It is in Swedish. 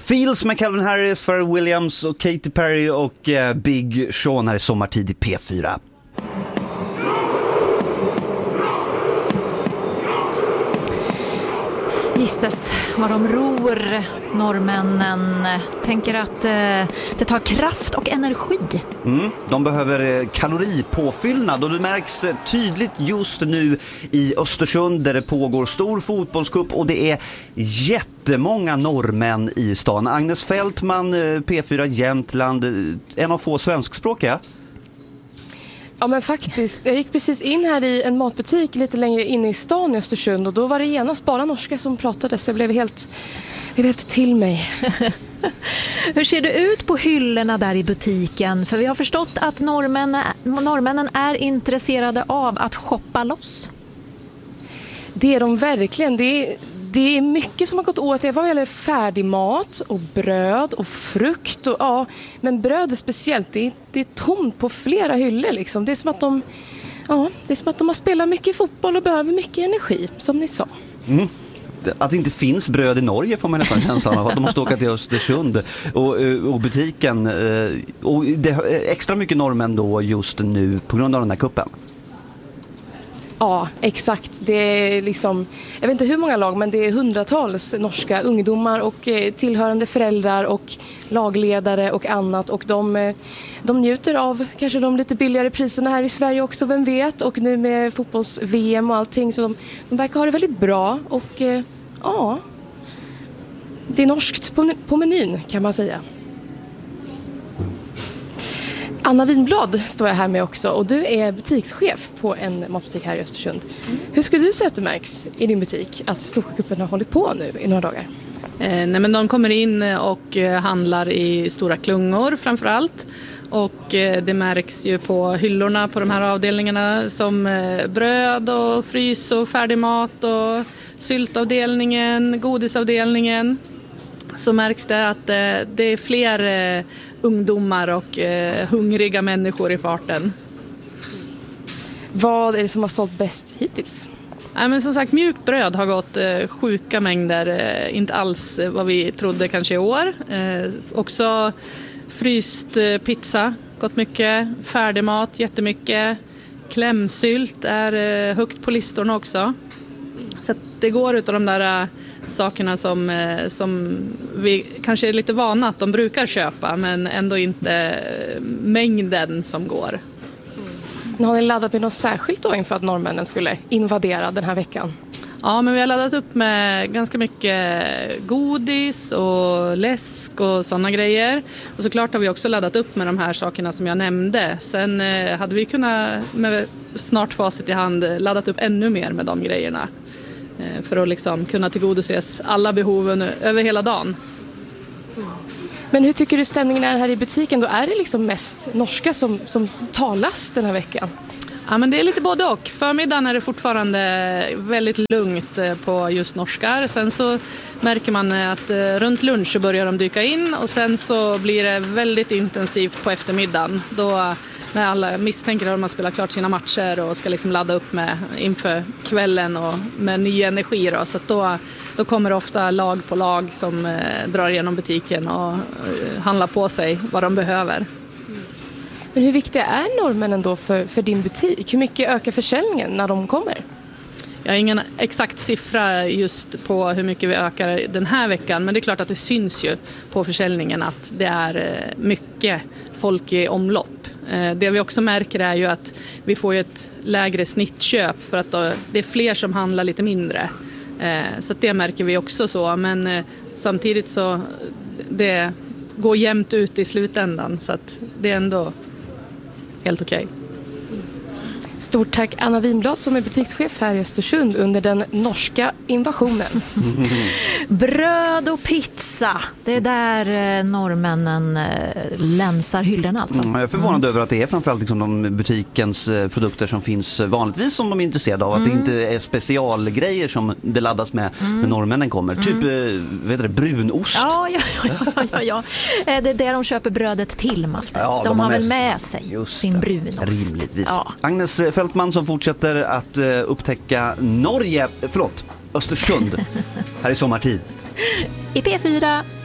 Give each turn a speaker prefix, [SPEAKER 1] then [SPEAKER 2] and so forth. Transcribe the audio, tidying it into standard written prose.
[SPEAKER 1] Feels med Calvin Harris, Pharrell Williams och Katy Perry och Big Sean här i sommartid i P4.
[SPEAKER 2] Gisses vad de ror, norrmännen. Tänker att det tar kraft och energi.
[SPEAKER 1] De behöver kaloripåfyllnad och det märks tydligt just nu i Östersund där det pågår stor fotbollscup och det är jättemånga norrmän i stan. Agnes Fältman, P4 Jämtland, en av få svenskspråkiga.
[SPEAKER 3] Ja men faktiskt, jag gick precis in här i en matbutik lite längre inne i stan i Östersund och då var det genast bara norska som pratade så jag blev helt till mig.
[SPEAKER 2] Hur ser det ut på hyllorna där i butiken? För vi har förstått att norrmännen är intresserade av att shoppa loss.
[SPEAKER 3] Det är de verkligen, det är mycket som har gått åt. Det vad gäller färdig mat och bröd och frukt. Och, ja, men bröd är speciellt. Det är tomt på flera hyllor. Liksom. Det är som att de har spelat mycket fotboll och behöver mycket energi, som ni sa.
[SPEAKER 1] Att det inte finns bröd i Norge får man nästan känslan av att de måste åka till Östersund och butiken. Och det är extra mycket norrmän då just nu på grund av den här kuppen.
[SPEAKER 3] Ja, exakt. Det är liksom, jag vet inte hur många lag, men det är hundratals norska ungdomar och tillhörande föräldrar och lagledare och annat. Och de njuter av kanske de lite billigare priserna här i Sverige också, vem vet. Och nu med fotbolls-VM och allting så de verkar ha det väldigt bra. Och ja, det är norskt på menyn kan man säga. Anna Winblad står jag här med också och du är butikschef på en matbutik här i Östersund. Hur skulle du säga att det märks i din butik att Storsjöcupen har hållit på nu i några dagar?
[SPEAKER 4] Nej, men de kommer in och handlar i stora klungor framförallt. Och det märks ju på hyllorna på de här avdelningarna som bröd och frys och färdig mat och syltavdelningen, godisavdelningen. Så märks det att det är fler ungdomar och hungriga människor i farten.
[SPEAKER 3] Vad är det som har sålt bäst hittills?
[SPEAKER 4] Ja, men som sagt, mjukt bröd har gått sjuka mängder, inte alls vad vi trodde kanske i år. Också fryst pizza, gått mycket, färdig mat, jättemycket. Klämsylt är högt på listorna också. Så att det går utav de där sakerna som vi kanske är lite vana att de brukar köpa men ändå inte mängden som går.
[SPEAKER 3] Har ni laddat med något särskilt då inför att norrmännen skulle invadera den här veckan?
[SPEAKER 4] Ja, men vi har laddat upp med ganska mycket godis och läsk och sådana grejer. Och såklart har vi också laddat upp med de här sakerna som jag nämnde. Sen hade vi kunnat med snart facit i hand laddat upp ännu mer med de grejerna. För att liksom kunna tillgodoses alla behoven över hela dagen.
[SPEAKER 3] Men hur tycker du stämningen är här i butiken då? Är det liksom mest norska som talas den här veckan?
[SPEAKER 4] Ja, men det är lite både och. Förmiddagen är det fortfarande väldigt lugnt på just norskar. Sen så märker man att runt lunch så börjar de dyka in och sen så blir det väldigt intensivt på eftermiddagen. Då när alla misstänker att de har spelat klart sina matcher och ska liksom ladda upp med inför kvällen och med ny energi. Då. Så att då kommer det ofta lag på lag som drar igenom butiken och handlar på sig vad de behöver.
[SPEAKER 3] Men hur viktiga är norrmännen då för din butik? Hur mycket ökar försäljningen när de kommer?
[SPEAKER 4] Jag har ingen exakt siffra just på hur mycket vi ökar den här veckan. Men det är klart att det syns ju på försäljningen att det är mycket folk i omlopp. Det vi också märker är ju att vi får ett lägre snittköp för att det är fler som handlar lite mindre. Så att det märker vi också så. Men samtidigt så det går jämnt ut i slutändan så att det är ändå helt okej.
[SPEAKER 3] Stort tack Anna Winblad som är butikschef här i Östersund under den norska invasionen.
[SPEAKER 2] Bröd och pizza, det är där norrmännen länsar hyllorna alltså.
[SPEAKER 1] Jag är förvånad över att det är framförallt liksom de butikens produkter som finns vanligtvis som de är intresserade av. Att det inte är specialgrejer som det laddas med när norrmännen kommer. Typ brunost.
[SPEAKER 2] Ja. Det är det de köper brödet till, Malte.
[SPEAKER 1] Ja,
[SPEAKER 2] de har väl med sig sin brunost.
[SPEAKER 1] Rimligtvis.
[SPEAKER 2] Ja.
[SPEAKER 1] Agnes Fältman som fortsätter att upptäcka Östersund här i sommartid.
[SPEAKER 2] I P4.